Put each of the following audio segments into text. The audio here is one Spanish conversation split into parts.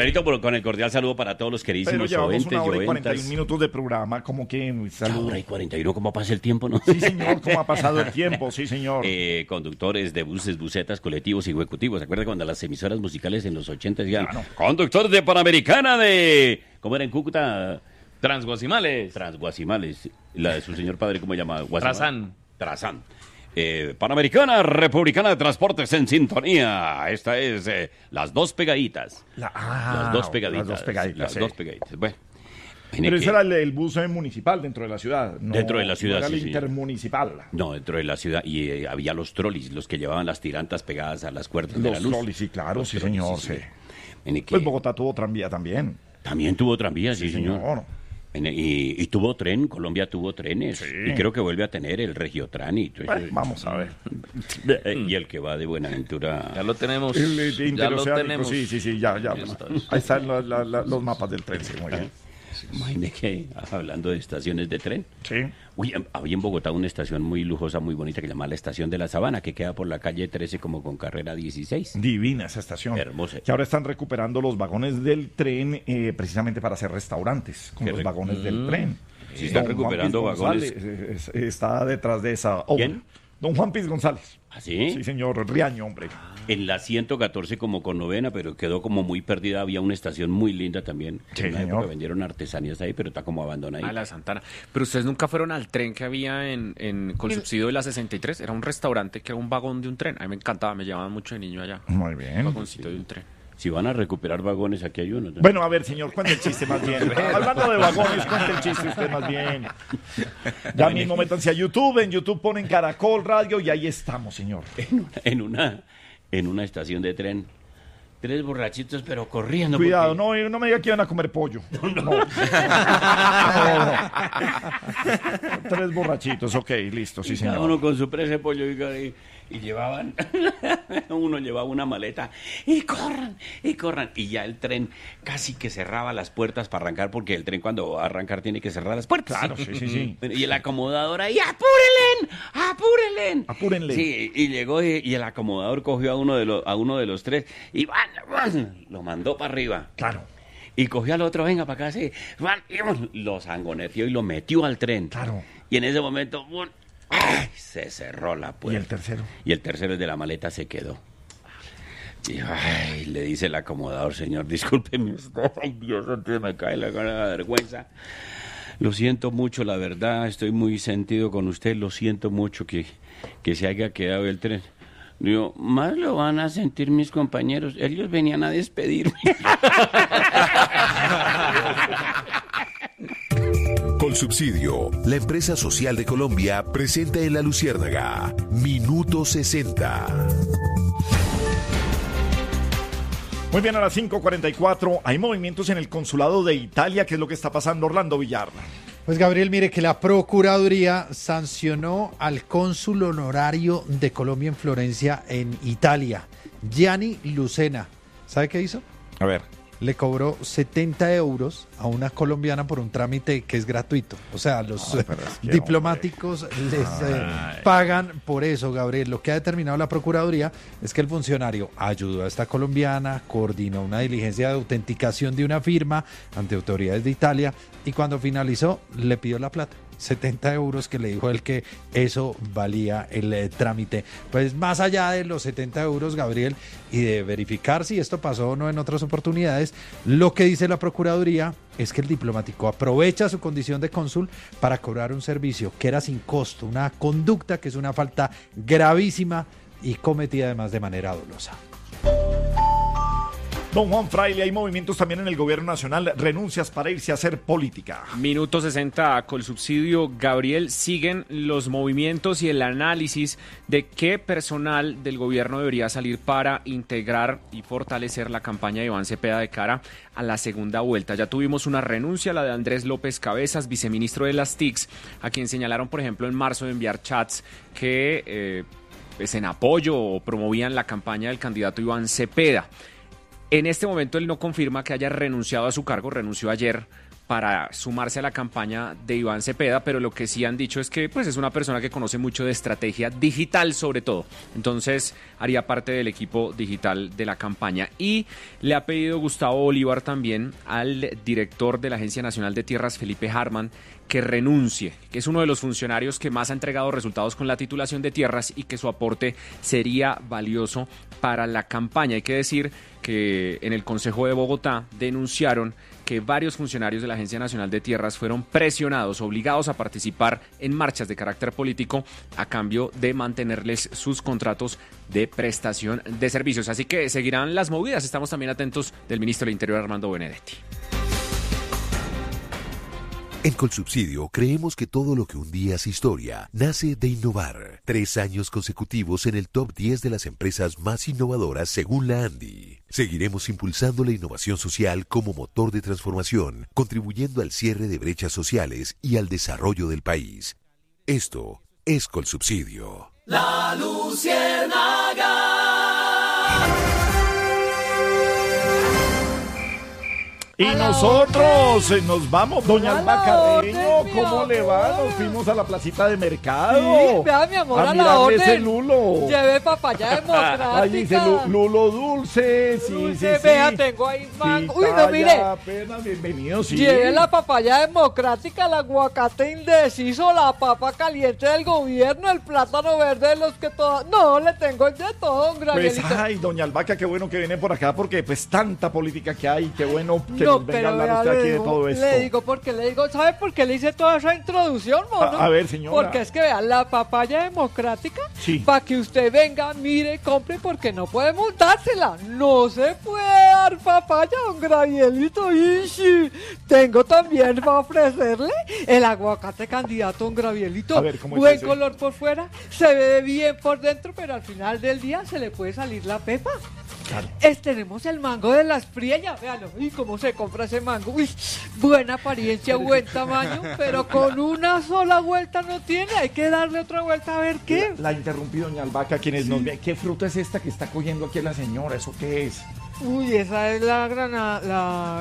Barbarito, con el cordial saludo para todos los Pero queridísimos llevamos oyentes una hora y oyentas. 41 minutos de programa, como que Una saludo. hora y 41, ¿cómo pasa el tiempo, no? Sí, señor, ¿cómo ha pasado el tiempo? Sí, señor. Conductores de buses, busetas, colectivos y ejecutivos. ¿Se acuerda cuando las emisoras musicales en los 80 decían, Claro. conductor de Panamericana de... ¿Cómo era en Cúcuta? Transguasimales. Transguasimales. La de su señor padre, ¿cómo se llama? Trazán. Panamericana Republicana de Transportes en sintonía. Esta es Las Dos Pegaditas. Las dos pegaditas. Las dos pegaditas, Las sí. dos pegaditas. Bueno. Pero ese era el bus municipal dentro de la ciudad. No, Dentro de la ciudad, no era sí, el señor. intermunicipal. No, dentro de la ciudad. Y había los trolis, los que llevaban las tirantas pegadas a las cuerdas de la Los luz. trolis, sí, claro, Los sí, trolis, señor, sí. En el que Pues Bogotá tuvo tranvía también. también tuvo tranvía, sí, señor. señor. Y tuvo tren, Colombia tuvo trenes. Sí. Y creo que vuelve a tener el Regiotran y todo eso. Vamos a ver. Y el que va de Buenaventura. Ya lo tenemos. El Ya lo interoceánico, tenemos. sí, ya. Ahí están los mapas del tren, sí, muy bien. Imagine que, hablando de estaciones de tren, Sí. uy, había en Bogotá una estación muy lujosa, muy bonita, que se llama la Estación de la Sabana, que queda por la calle 13 como con carrera 16. Divina esa estación. Hermosa. Que ahora están recuperando los vagones del tren precisamente para hacer restaurantes con Qué los rico. vagones del tren. Sí, están Don recuperando Juan Piz vagones. González, está detrás de esa obra. ¿Quién? Don Juan Piz González. ¿Ah, sí? Sí, señor, Riaño, hombre. En la 114 como con novena, pero quedó como muy perdida. Había una estación muy linda también. Sí, en una señor. época vendieron artesanías ahí, pero está como abandonada. A la Santana. Pero ustedes nunca fueron al tren que había con subsidio de la 63. Era un restaurante que era un vagón de un tren. A mí me encantaba, me llevaban mucho de niño allá. Muy Un bien. vagoncito de un tren. Si van a recuperar vagones, aquí hay uno. Bueno, a ver, señor, cuente el chiste más bien. Hablando de vagones, cuente el chiste usted más bien. Ya mismo métanse a YouTube. En YouTube ponen Caracol Radio y ahí estamos, señor. En una estación de tren. 3 borrachitos, pero corriendo. Cuidado, porque- no me diga que iban a comer pollo. No. 3 borrachitos, ok, listo, sí, Y cada señor. uno con su presa de pollo y llevaban, uno llevaba una maleta y corran. Y ya el tren casi que cerraba las puertas para arrancar, porque el tren cuando va a arrancar tiene que cerrar las puertas. Claro, sí. Y el acomodador ahí, ¡apúrenle! Apúrenle. Sí, y llegó y el acomodador cogió a uno de los 3 y lo mandó para arriba. Claro, Y cogió al otro, venga para acá, sí. Lo sangoneteó y lo metió al tren. Claro. Y en ese momento, ¡ay! Se cerró la ¿y puerta. el tercero? Y el tercero, el de la maleta, se quedó. Y ay, le dice el acomodador, señor, discúlpeme usted. Ay, Dios, antes me cae la cara de vergüenza. Lo siento mucho, la verdad, estoy muy sentido con usted. Lo siento mucho que se haya quedado el tren. Digo, más lo van a sentir mis compañeros. Ellos venían a despedirme. Colsubsidio, la empresa social de Colombia, presenta en La Luciérnaga Minuto 60. Muy bien, a las 5:44 hay movimientos en el consulado de Italia. ¿Qué es lo que está pasando, Orlando Villar? Pues Gabriel, mire que la Procuraduría sancionó al cónsul honorario de Colombia en Florencia, en Italia, Gianni Lucena. ¿Sabe qué hizo? A ver. Le cobró 70 euros a una colombiana por un trámite que es gratuito. O sea, los pero es que, diplomáticos les pagan por eso, Gabriel. Lo que ha determinado la Procuraduría es que el funcionario ayudó a esta colombiana, coordinó una diligencia de autenticación de una firma ante autoridades de Italia y cuando finalizó le pidió la plata. 70 euros que le dijo él que eso valía el trámite. Pues más allá de los 70 euros, Gabriel, y de verificar si esto pasó o no en otras oportunidades, lo que dice la Procuraduría es que el diplomático aprovecha su condición de cónsul para cobrar un servicio que era sin costo, una conducta que es una falta gravísima y cometida además de manera dolosa. Don Juan Fraile, hay movimientos también en el gobierno nacional, renuncias para irse a hacer política. Minuto 60 con el subsidio. Gabriel, siguen los movimientos y el análisis de qué personal del gobierno debería salir para integrar y fortalecer la campaña de Iván Cepeda de cara a la segunda vuelta. Ya tuvimos una renuncia, la de Andrés López Cabezas, viceministro de las TICs, a quien señalaron, por ejemplo, en marzo de enviar chats que pues en apoyo o promovían la campaña del candidato Iván Cepeda. En este momento él no confirma que haya renunciado a su cargo, renunció ayer para sumarse a la campaña de Iván Cepeda, pero lo que sí han dicho es que pues es una persona que conoce mucho de estrategia digital sobre todo, entonces haría parte del equipo digital de la campaña. Y le ha pedido Gustavo Bolívar también al director de la Agencia Nacional de Tierras, Felipe Harman, que renuncie, que es uno de los funcionarios que más ha entregado resultados con la titulación de tierras y que su aporte sería valioso para la campaña. Hay que decir que en el Consejo de Bogotá denunciaron que varios funcionarios de la Agencia Nacional de Tierras fueron presionados, obligados a participar en marchas de carácter político a cambio de mantenerles sus contratos de prestación de servicios. Así que seguirán las movidas. Estamos también atentos del ministro del Interior, Armando Benedetti. En Colsubsidio creemos que todo lo que un día es historia nace de innovar. 3 años consecutivos en el top 10 de las empresas más innovadoras según la ANDI. Seguiremos impulsando la innovación social como motor de transformación, contribuyendo al cierre de brechas sociales y al desarrollo del país. Esto es Colsubsidio. La Luciérnaga. Y nosotros nos vamos, doña Alba Carreño, ¿cómo le va? Nos fuimos a la placita de mercado. Sí, vea, mi amor, a la orden. Ese lulo. Lleve papaya democrática. Ahí dice lulo dulce, sí. Vea, tengo ahí mango. Uy, no, mire. Apenas, bienvenido, sí. Lleve la papaya democrática, el aguacate indeciso, la papa caliente del gobierno, el plátano verde de los que todos... No, le tengo de todo, un Pues, ay, doña Albaca, qué bueno que viene por acá, porque pues tanta política que hay, qué bueno que no, nos venga a pero hablar usted aquí de todo esto. Le digo, ¿sabe por qué le hice toda esa introducción, mono? A ver, señora. Porque es que vea, la papaya democrática, sí, para que usted venga, mire, compre, porque no puede montársela. No se puede dar papaya, don Gravielito. Ishi. Tengo también para ofrecerle el aguacate candidato, don Gravielito. A ver, ¿cómo es buen ese? color por fuera, se ve bien por dentro, pero al final del día se le puede salir la pepa. Claro. Tenemos el mango de las Espriella, véalo, y cómo se compra ese mango. Uy, buena apariencia, buen tamaño, pero con una sola vuelta no tiene, hay que darle otra vuelta a ver qué. La interrumpí, doña Albaca, quienes nos ven. ¿Qué fruta es esta que está cogiendo aquí la señora? ¿Eso qué es? Uy, esa es la granada,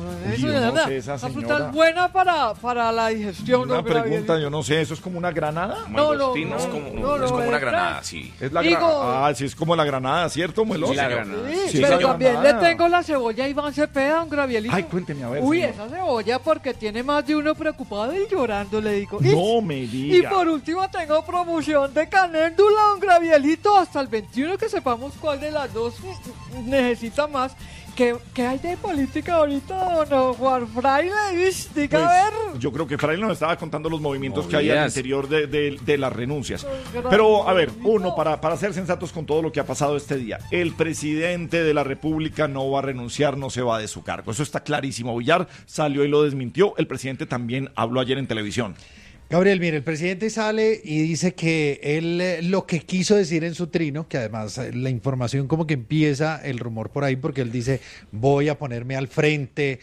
esa fruta es buena para la digestión. Una pregunta, yo no sé, ¿eso es como una granada? No, es como una granada, sí. Es la granada. Sí, es como la granada, ¿cierto, Muelos? Sí, la granada. Sí, pero también le tengo la cebolla Iván Cepeda, un Gravielito. Ay, cuénteme, a ver. Uy, señor. esa cebolla, porque tiene más de uno preocupado y llorando, le digo. No me diga. Y por último tengo promoción de canéndula, don Gravielito, hasta el 21, que sepamos cuál de las dos necesita más. ¿Qué hay de política ahorita, don Juan Fraile? Diga, Pues, a ver. yo creo que Fraile nos estaba contando los movimientos que hay al interior de las renuncias. Pero, a ver, uno, para ser sensatos con todo lo que ha pasado este día, el presidente de la República no va a renunciar, no se va de su cargo. Eso está clarísimo. Villar salió y lo desmintió. El presidente también habló ayer en televisión. Gabriel, mire, el presidente sale y dice que él lo que quiso decir en su trino, que además la información como que empieza el rumor por ahí, porque él dice, voy a ponerme al frente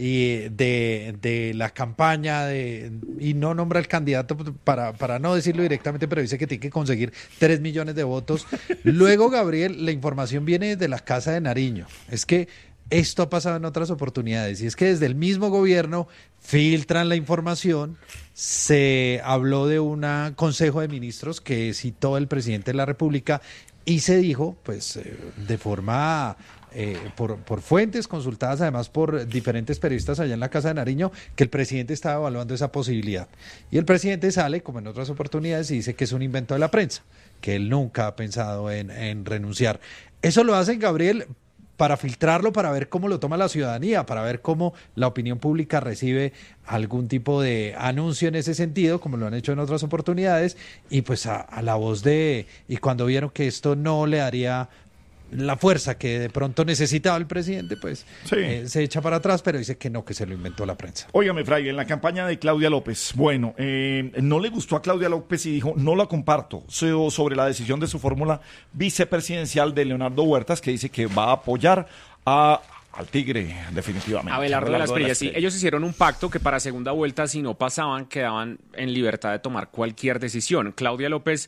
de la campaña y no nombra al candidato para no decirlo directamente, pero dice que tiene que conseguir 3 millones de votos. Luego, Gabriel, la información viene de la Casa de Nariño. Es que esto ha pasado en otras oportunidades y es que desde el mismo gobierno filtran la información. Se habló de un consejo de ministros que citó el presidente de la República y se dijo, pues, de forma por fuentes consultadas además por diferentes periodistas allá en la Casa de Nariño, que el presidente estaba evaluando esa posibilidad. Y el presidente sale, como en otras oportunidades, y dice que es un invento de la prensa, que él nunca ha pensado en renunciar. Eso lo hacen, Gabriel, para filtrarlo, para ver cómo lo toma la ciudadanía, para ver cómo la opinión pública recibe algún tipo de anuncio en ese sentido, como lo han hecho en otras oportunidades, y pues a la voz y cuando vieron que esto no le daría la fuerza que de pronto necesitaba el presidente, pues sí, se echa para atrás, pero dice que no, que se lo inventó la prensa. Óigame, Fraile, en la campaña de Claudia López, bueno, no le gustó a Claudia López y dijo, no la comparto, sobre la decisión de su fórmula vicepresidencial de Leonardo Huertas, que dice que va a apoyar al Tigre, definitivamente. Abelardo de las Espriella, sí. Ellos hicieron un pacto que para segunda vuelta, si no pasaban, quedaban en libertad de tomar cualquier decisión. Claudia López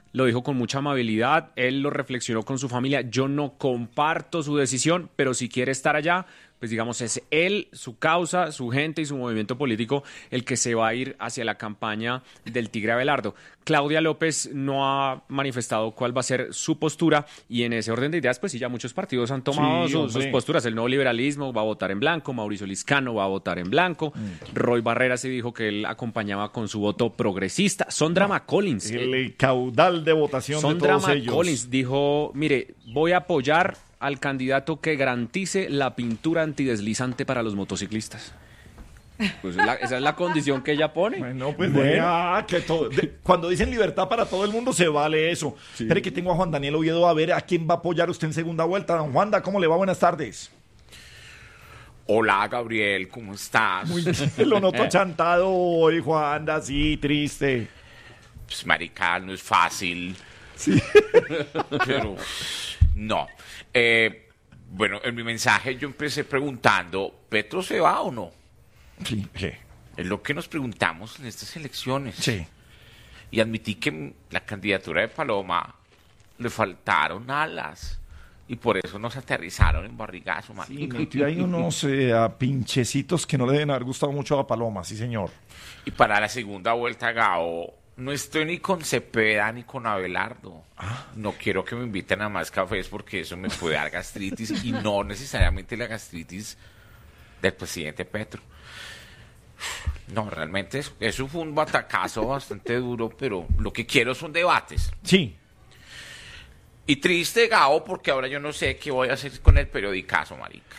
lo dijo con mucha amabilidad, él lo reflexionó con su familia. Yo no comparto su decisión, pero si quiere estar allá, pues digamos es él, su causa, su gente y su movimiento político el que se va a ir hacia la campaña del Tigre Abelardo. Claudia López no ha manifestado cuál va a ser su postura y en ese orden de ideas pues sí, ya muchos partidos han tomado sus posturas. El Nuevo Liberalismo va a votar en blanco, Mauricio Liscano va a votar en blanco, Roy Barrera se dijo que él acompañaba con su voto progresista. Sondra McCollins, el caudal de votación Sondra de todos ellos. McCollins dijo, mire, voy a apoyar al candidato que garantice la pintura antideslizante para los motociclistas. Pues esa es la condición que ella pone. Bueno, pues cuando dicen libertad para todo el mundo se vale eso. Sí. Espere que tengo a Juan Daniel Oviedo a ver a quién va a apoyar usted en segunda vuelta. Don Juanda, ¿cómo le va? Buenas tardes. Hola, Gabriel, ¿cómo estás? Muy bien, lo noto chantado hoy, Juanda, así, triste. Pues, marica, no es fácil. Sí. Pero, no. Bueno, en mi mensaje yo empecé preguntando, ¿Petro se va o no? Sí. Es lo que nos preguntamos en estas elecciones. Sí. Y admití que la candidatura de Paloma le faltaron alas. Y por eso nos aterrizaron en barrigazo, marica. Sí, hay unos pinchecitos que no le deben haber gustado mucho a Paloma, sí, señor. Y para la segunda vuelta, Gao, no estoy ni con Cepeda ni con Abelardo. No quiero que me inviten a más cafés porque eso me puede dar gastritis y no necesariamente la gastritis del presidente Petro. No, realmente eso fue un batacazo bastante duro, pero lo que quiero son debates. Sí. Y triste, Gao, porque ahora yo no sé qué voy a hacer con el periodicazo, marica.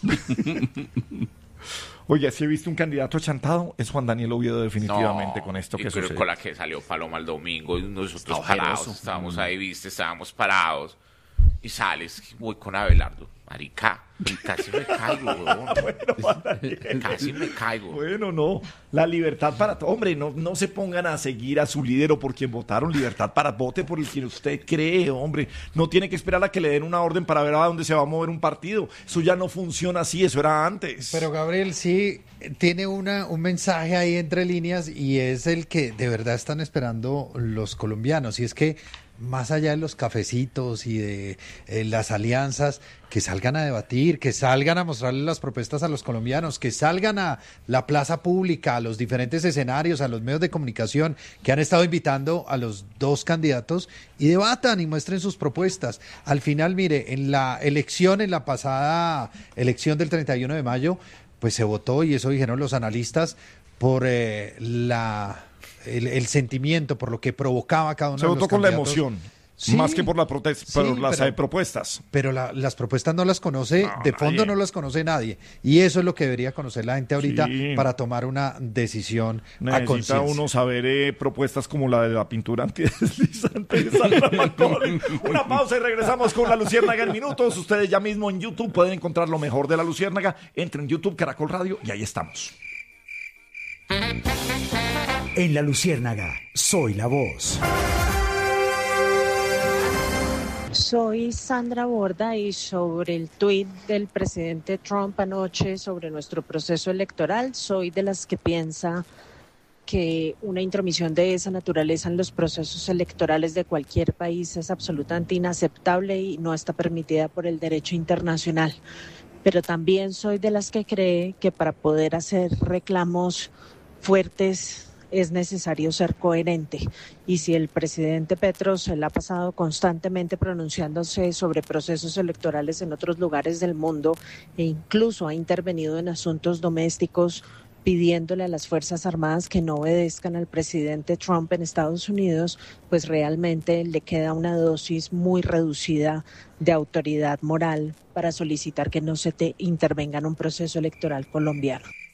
Oye, si he visto un candidato chantado, es Juan Daniel Oviedo definitivamente con esto que sucede. Con la que salió Paloma el domingo y nosotros parados, estábamos ahí, viste, estábamos parados y sales, voy con Abelardo, marica, y casi me caigo, weón. Bueno, casi me caigo. Bueno, no, la libertad para todos, hombre, no se pongan a seguir a su líder o por quien votaron, libertad para vote por el que usted cree, hombre, no tiene que esperar a que le den una orden para ver a dónde se va a mover un partido, eso ya no funciona así, eso era antes. Pero Gabriel, sí tiene un mensaje ahí entre líneas y es el que de verdad están esperando los colombianos, y es que más allá de los cafecitos y de las alianzas, que salgan a debatir, que salgan a mostrarle las propuestas a los colombianos, que salgan a la plaza pública, a los diferentes escenarios, a los medios de comunicación que han estado invitando a los dos candidatos y debatan y muestren sus propuestas. Al final, mire, en la pasada elección del 31 de mayo, pues se votó, y eso dijeron los analistas, por el sentimiento, por lo que provocaba cada uno de los candidatos. Se votó con la emoción, sí, más que por la protesta, por las propuestas. Pero las propuestas no las conoce, de fondo no las conoce nadie. Y eso es lo que debería conocer la gente ahorita para tomar una decisión a conciencia. Necesita uno saber propuestas como la de la pintura antideslizante de Sandra McCollins. Una pausa y regresamos con La Luciérnaga en minutos. Ustedes ya mismo en YouTube pueden encontrar lo mejor de La Luciérnaga. Entren en YouTube, Caracol Radio, y ahí estamos. En La Luciérnaga, soy la voz. Soy Sandra Borda, y sobre el tuit del presidente Trump anoche sobre nuestro proceso electoral, soy de las que piensa que una intromisión de esa naturaleza en los procesos electorales de cualquier país es absolutamente inaceptable y no está permitida por el derecho internacional. Pero también soy de las que cree que para poder hacer reclamos fuertes es necesario ser coherente, y si el presidente Petro se la ha pasado constantemente pronunciándose sobre procesos electorales en otros lugares del mundo e incluso ha intervenido en asuntos domésticos pidiéndole a las Fuerzas Armadas que no obedezcan al presidente Trump en Estados Unidos, pues realmente le queda una dosis muy reducida de autoridad moral para solicitar que no se intervenga en un proceso electoral colombiano.